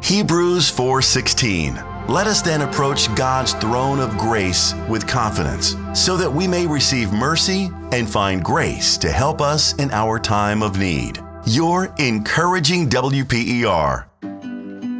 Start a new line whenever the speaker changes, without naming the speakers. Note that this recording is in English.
Hebrews 4:16. Let us then approach God's throne of grace with confidence, so that we may receive mercy and find grace to help us in our time of need. Your encouraging WPER.